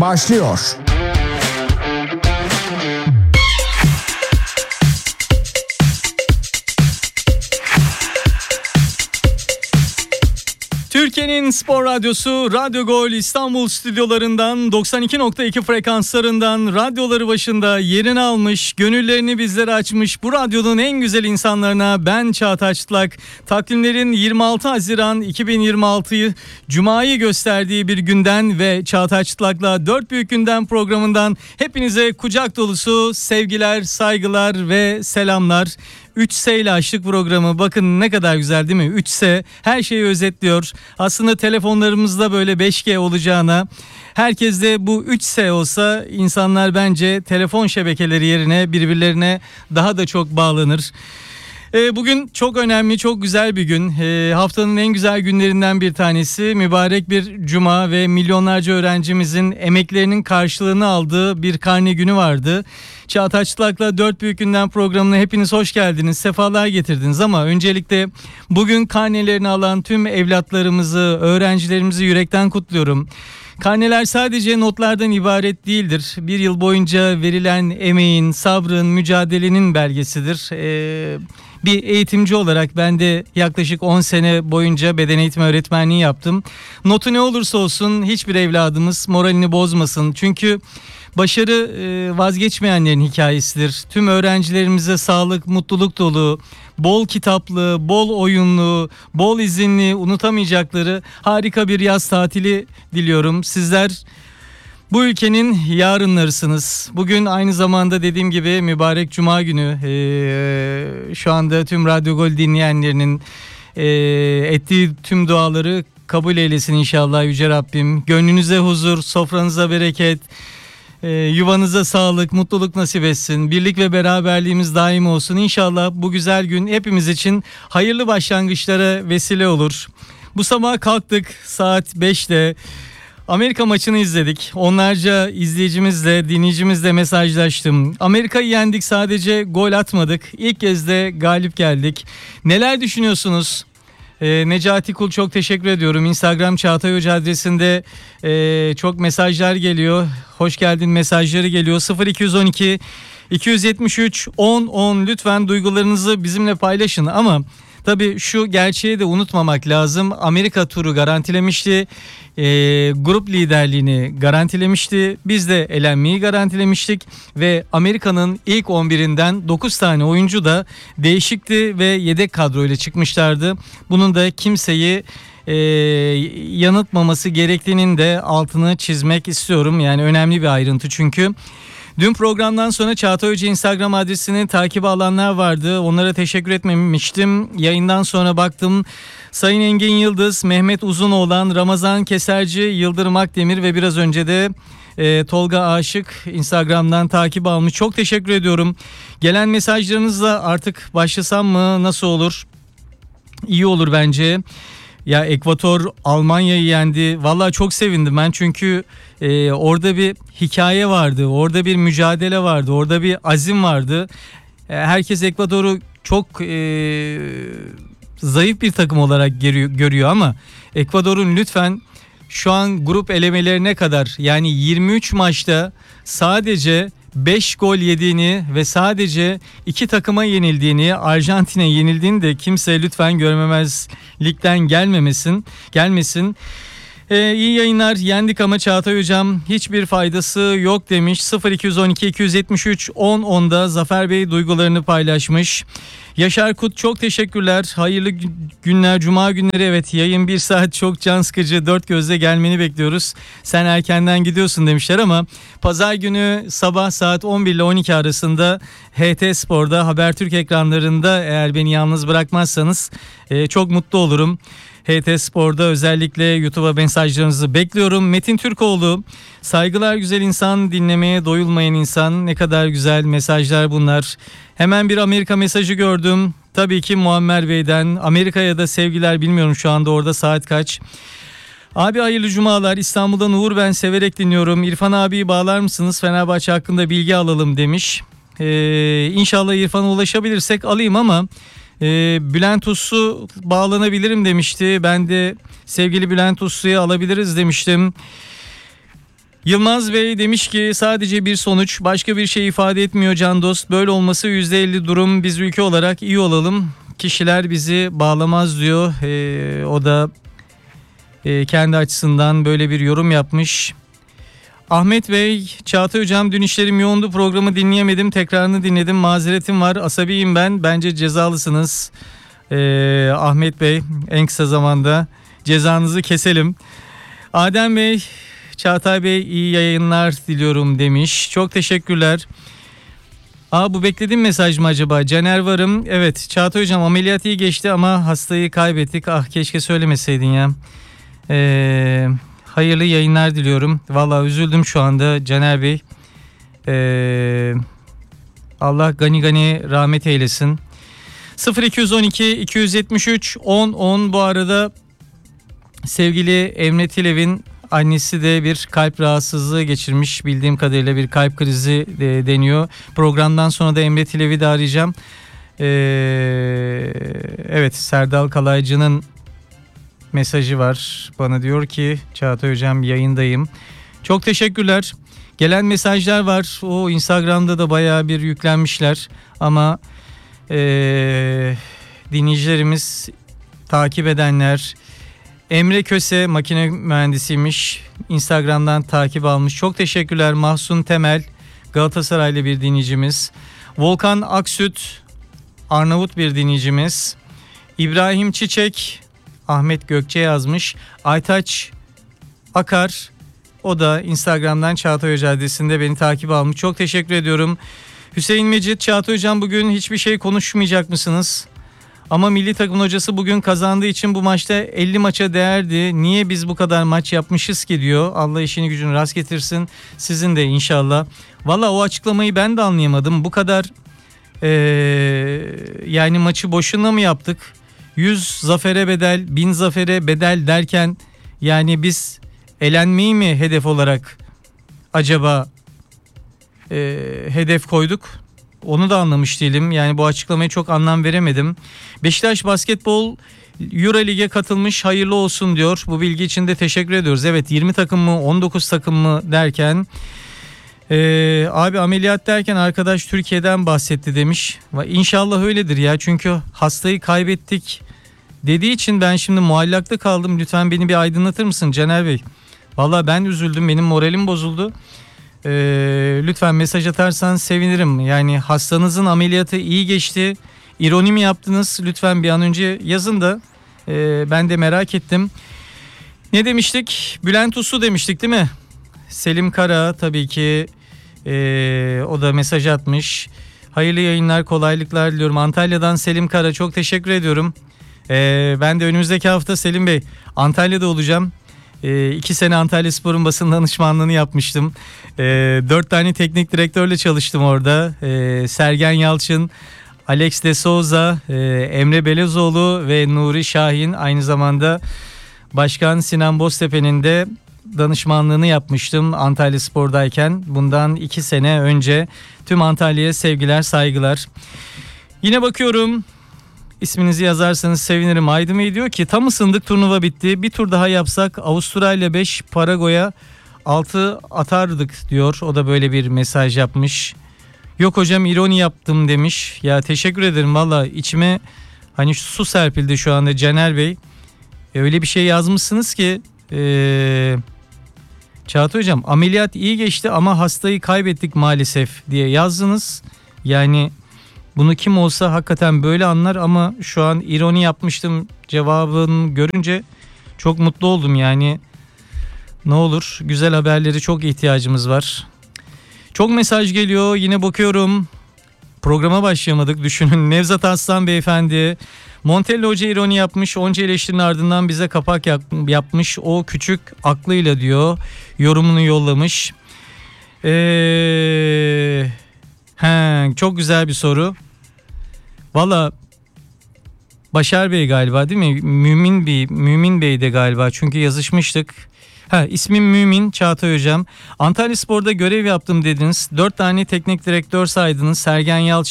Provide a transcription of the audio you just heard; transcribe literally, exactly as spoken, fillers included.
başlıyor. Türkiye'nin spor radyosu Radyo Gol İstanbul stüdyolarından doksan iki nokta iki frekanslarından radyoları başında yerini almış, gönüllerini bizlere açmış bu radyonun en güzel insanlarına ben Çağatay Çıtlak. Takvimlerin yirmi altı Haziran iki bin yirmi altıyı Cuma'yı gösterdiği bir günden ve Çağatay Çıtlak'la dört Büyük Gündem programından hepinize kucak dolusu sevgiler, saygılar ve selamlar. üç S ile açtık programı. Bakın ne kadar güzel değil mi? üç S her şeyi özetliyor. Aslında telefonlarımızda böyle beş G olacağına, herkes de bu üç S olsa insanlar bence telefon şebekeleri yerine birbirlerine daha da çok bağlanır. Bugün çok önemli, çok güzel bir gün. Haftanın en güzel günlerinden bir tanesi. Mübarek bir cuma ve milyonlarca öğrencimizin emeklerinin karşılığını aldığı bir karne günü vardı. Çağatay Çıtlak'la dört Büyük Gündem programına hepiniz hoş geldiniz, sefalar getirdiniz ama öncelikle bugün karnelerini alan tüm evlatlarımızı, öğrencilerimizi yürekten kutluyorum. Karneler sadece notlardan ibaret değildir. Bir yıl boyunca verilen emeğin, sabrın, mücadelenin belgesidir. Ee, bir eğitimci olarak ben de yaklaşık on sene boyunca beden eğitimi öğretmenliği yaptım. Notu ne olursa olsun hiçbir evladımız moralini bozmasın. Çünkü başarı vazgeçmeyenlerin hikayesidir. Tüm öğrencilerimize sağlık, mutluluk dolu, bol kitaplı, bol oyunlu, bol izinli, unutamayacakları harika bir yaz tatili diliyorum. Sizler bu ülkenin yarınlarısınız. Bugün aynı zamanda dediğim gibi mübarek Cuma günü. Ee, şu anda tüm Radyo Gol dinleyenlerinin e, ettiği tüm duaları kabul eylesin inşallah Yüce Rabbim. Gönlünüze huzur, sofranıza bereket, e, yuvanıza sağlık, mutluluk nasip etsin. Birlik ve beraberliğimiz daim olsun. İnşallah bu güzel gün hepimiz için hayırlı başlangıçlara vesile olur. Bu sabah kalktık saat beşte. Amerika maçını izledik. Onlarca izleyicimizle, dinleyicimizle mesajlaştım. Amerika'yı yendik, sadece gol atmadık. İlk kez de galip geldik. Neler düşünüyorsunuz? Ee, Necati Kul çok teşekkür ediyorum. Instagram Çağatay Hoca adresinde e, çok mesajlar geliyor. Hoş geldin mesajları geliyor. sıfır iki yüz on iki iki yüz yetmiş üç on on lütfen duygularınızı bizimle paylaşın ama tabii şu gerçeği de unutmamak lazım. Amerika turu garantilemişti. E, grup liderliğini garantilemişti. Biz de elenmeyi garantilemiştik. Ve Amerika'nın ilk on birinden dokuz tane oyuncu da değişikti ve yedek kadroyla çıkmışlardı. Bunun da kimseyi e, yanıltmaması gerektiğinin de altını çizmek istiyorum. Yani önemli bir ayrıntı çünkü. Dün programdan sonra Çağatay Hoca Instagram adresini takip alanlar vardı. Onlara teşekkür etmemiştim. Yayından sonra baktım. Sayın Engin Yıldız, Mehmet Uzunoğlan, Ramazan Keserci, Yıldırım Akdemir ve biraz önce de e, Tolga Aşık Instagram'dan takip almış. Çok teşekkür ediyorum. Gelen mesajlarınızla artık başlasam mı? Nasıl olur? İyi olur bence. Ya Ekvator Almanya'yı yendi. Vallahi çok sevindim ben çünkü e, orada bir hikaye vardı. Orada bir mücadele vardı. Orada bir azim vardı. E, herkes Ekvator'u çok e, zayıf bir takım olarak görüyor, görüyor ama Ekvator'un lütfen şu an grup elemelerine kadar yani yirmi üç maçta sadece beş gol yediğini ve sadece iki takıma yenildiğini, Arjantin'e yenildiğini de kimse lütfen görmemezlikten gelmemesin, gelmesin. Ee, iyi yayınlar, yendik ama Çağatay Hocam hiçbir faydası yok demiş. sıfır iki yüz on iki iki yüz yetmiş üç on onda Zafer Bey duygularını paylaşmış. Yaşar Kut çok teşekkürler. Hayırlı günler, cuma günleri. Evet, yayın bir saat çok can sıkıcı, dört gözle gelmeni bekliyoruz. Sen erkenden gidiyorsun demişler ama pazar günü sabah saat on bir ile on iki arasında H T Spor'da, Habertürk ekranlarında eğer beni yalnız bırakmazsanız e, çok mutlu olurum. H T Spor'da özellikle YouTube'a mesajlarınızı bekliyorum. Metin Türkoğlu, saygılar güzel insan, dinlemeye doyulmayan insan. Ne kadar güzel mesajlar bunlar. Hemen bir Amerika mesajı gördüm. Tabii ki Muammer Bey'den. Amerika'ya da sevgiler, bilmiyorum şu anda orada saat kaç. Abi hayırlı cumalar, İstanbul'dan Uğur ben, severek dinliyorum. İrfan abiyi bağlar mısınız? Fenerbahçe hakkında bilgi alalım demiş. Ee, İnşallah İrfan'a ulaşabilirsek alayım ama Ee, Bülent Uslu bağlanabilirim demişti. Ben de sevgili Bülent Uslu'yu alabiliriz demiştim. Yılmaz Bey demiş ki sadece bir sonuç başka bir şey ifade etmiyor can dost. Böyle olması yüzde elli durum, biz ülke olarak iyi olalım. Kişiler bizi bağlamaz diyor. Ee, o da e, kendi açısından böyle bir yorum yapmış. Ahmet Bey, Çağatay Hocam dün işlerim yoğundu, programı dinleyemedim, tekrarını dinledim, mazeretim var, asabiyim ben, bence cezalısınız. Ee, Ahmet Bey, en kısa zamanda cezanızı keselim. Adem Bey, Çağatay Bey iyi yayınlar diliyorum demiş. Çok teşekkürler. Aa, bu beklediğim mesaj mı acaba? Caner Varım. Evet, Çağatay Hocam ameliyat iyi geçti ama hastayı kaybettik. Ah, keşke söylemeseydin ya. Ee, hayırlı yayınlar diliyorum. Vallahi üzüldüm şu anda Caner Bey. Ee, Allah gani gani rahmet eylesin. sıfır iki on iki iki yetmiş üç on on. Bu arada sevgili Emre Tilev'in annesi de bir kalp rahatsızlığı geçirmiş. Bildiğim kadarıyla bir kalp krizi de deniyor. Programdan sonra da Emre Tilev'i de arayacağım. Ee, evet, Serdal Kalaycı'nın mesajı var. Bana diyor ki Çağatay Hocam yayındayım. Çok teşekkürler. Gelen mesajlar var. O Instagram'da da bayağı bir yüklenmişler. Ama ee, dinleyicilerimiz, takip edenler, Emre Köse makine mühendisiymiş. Instagram'dan takip almış. Çok teşekkürler. Mahsun Temel, Galatasaraylı bir dinleyicimiz. Volkan Aksüt, Arnavut bir dinleyicimiz. İbrahim Çiçek, Ahmet Gökçe yazmış. Aytaç Akar, o da Instagram'dan Çağatay Hoca adresinde beni takip almış. Çok teşekkür ediyorum. Hüseyin Mecit, Çağatay Hocam bugün hiçbir şey konuşmayacak mısınız? Ama milli takım hocası bugün kazandığı için bu maçta elli maça değerdi. Niye biz bu kadar maç yapmışız ki diyor. Allah işini gücünü rast getirsin. Sizin de inşallah. Valla o açıklamayı ben de anlayamadım. Bu kadar ee, yani maçı boşuna mı yaptık? yüz zafere bedel, bin zafere bedel derken yani biz elenmeyi mi hedef olarak acaba e, hedef koyduk? Onu da anlamış değilim. Yani bu açıklamaya çok anlam veremedim. Beşiktaş Basketbol Euroleague'e katılmış, hayırlı olsun diyor. Bu bilgi için de teşekkür ediyoruz. Evet, yirmi takım mı on dokuz takım mı derken ee, abi ameliyat derken arkadaş Türkiye'den bahsetti demiş. İnşallah öyledir ya, çünkü hastayı kaybettik dediği için ben şimdi muallakta kaldım. Lütfen beni bir aydınlatır mısın Caner Bey? Vallahi ben üzüldüm, benim moralim bozuldu. Ee, lütfen mesaj atarsan sevinirim. Yani hastanızın ameliyatı iyi geçti, İroni mi yaptınız? Lütfen bir an önce yazın da e, ben de merak ettim. Ne demiştik? Bülent Uslu demiştik değil mi? Selim Kara tabii ki e, o da mesaj atmış. Hayırlı yayınlar, kolaylıklar diliyorum. Antalya'dan Selim Kara, çok teşekkür ediyorum. E, ben de önümüzdeki hafta Selim Bey Antalya'da olacağım. E, iki sene Antalyaspor'un basın danışmanlığını yapmıştım. E, dört tane teknik direktörle çalıştım orada. E, Sergen Yalçın, Alex de Souza, e, Emre Belezoğlu ve Nuri Şahin. Aynı zamanda Başkan Sinan Boztepe'nin de danışmanlığını yapmıştım Antalyaspor'dayken. Bundan iki sene önce. Tüm Antalya'ya sevgiler, saygılar. Yine bakıyorum. İsminizi yazarsanız sevinirim. Aydın Bey diyor ki tam ısındık, turnuva bitti. Bir tur daha yapsak Avustralya beş, Paragoya altı atardık diyor. O da böyle bir mesaj yapmış. Yok hocam ironi yaptım demiş. Ya teşekkür ederim, valla içime hani su serpildi şu anda Caner Bey. E, öyle bir şey yazmışsınız ki ee, Çağatay Hocam ameliyat iyi geçti ama hastayı kaybettik maalesef diye yazdınız. Yani bunu kim olsa hakikaten böyle anlar ama şu an ironi yapmıştım cevabını görünce çok mutlu oldum. Yani ne olur, güzel haberleri çok ihtiyacımız var. Çok mesaj geliyor, yine bakıyorum. Programa başlayamadık, düşünün. Nevzat Aslan Beyefendi, Montello Hoca ironi yapmış, onca eleştirinin ardından bize kapak yapmış, o küçük aklıyla diyor, yorumunu yollamış. Eee... He, çok güzel bir soru. Valla Başar Bey galiba değil mi? Mümin Bey, Mümin Bey de galiba, çünkü yazışmıştık. Ha, ismim Mümin, Çağatay Hocam. Antalyaspor'da görev yaptım dediniz. Dört tane teknik direktör saydınız. Sergen Yalçın,